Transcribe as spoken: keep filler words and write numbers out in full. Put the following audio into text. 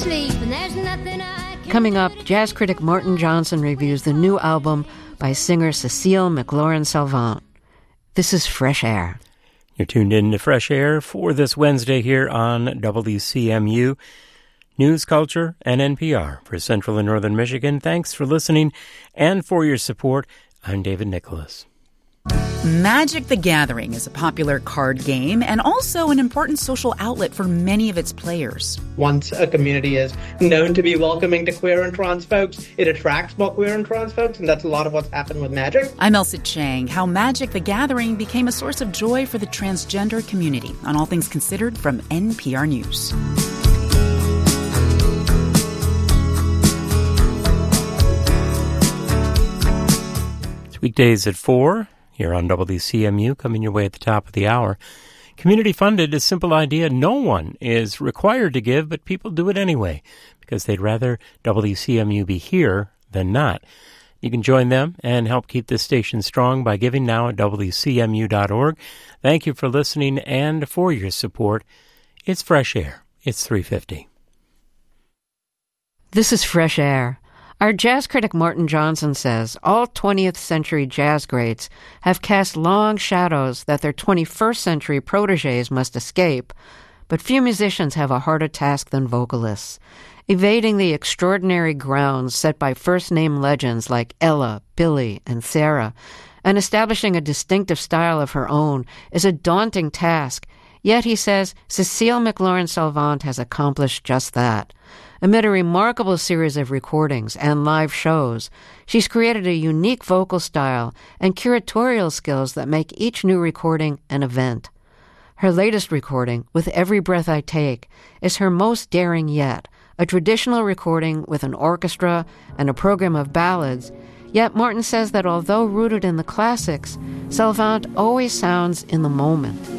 sleep, and there's nothing I can... Coming up, jazz critic Martin Johnson reviews the new album by singer Cecile McLorin-Salvant. This is Fresh Air. You're tuned in to Fresh Air for this Wednesday here on W C M U. News, culture, and N P R for Central and Northern Michigan. Thanks for listening and for your support. I'm David Nicholas. Magic the Gathering is a popular card game and also an important social outlet for many of its players. Once a community is known to be welcoming to queer and trans folks, it attracts more queer and trans folks, and that's a lot of what's happened with Magic. I'm Elsa Chang. How Magic the Gathering became a source of joy for the transgender community on All Things Considered from N P R News. It's weekdays at four. Here on W C M U, coming your way at the top of the hour. Community-funded, a simple idea no one is required to give, but people do it anyway because they'd rather W C M U be here than not. You can join them and help keep this station strong by giving now at W C M U dot org. Thank you for listening and for your support. It's Fresh Air. It's three fifty. This is Fresh Air. Our jazz critic Martin Johnson says all twentieth century jazz greats have cast long shadows that their twenty-first century protégés must escape, but few musicians have a harder task than vocalists. Evading the extraordinary grounds set by first-name legends like Ella, Billy, and Sarah, and establishing a distinctive style of her own is a daunting task. Yet, he says, Cecile McLorin-Salvant has accomplished just that. Amid a remarkable series of recordings and live shows, she's created a unique vocal style and curatorial skills that make each new recording an event. Her latest recording, With Every Breath I Take, is her most daring yet, a traditional recording with an orchestra and a program of ballads. Yet Martin says that although rooted in the classics, Salvant always sounds in the moment.